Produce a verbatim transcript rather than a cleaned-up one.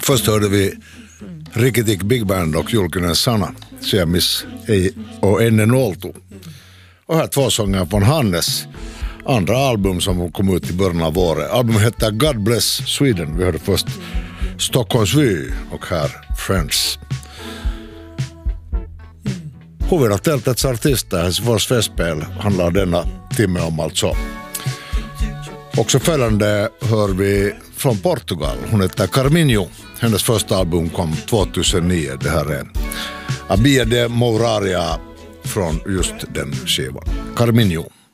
Först hörde vi Rikitik Big Band och Julkinen Sana, Siamis ei och Ennen Oltu. Och här två sånger från Hannes andra album som kom ut i början av året. Albumet heter God Bless Sweden. Vi hörde först Stockholms Vy och här Friends. Huvudatteltets artister, Helsingfors festspel, handlar denna timme om alltså. Också följande hör vi från Portugal. Hon heter Carminho. Hennes första album kom tjugohundranio. Det här är Abia de Mouraria från just den skivan. Carminho.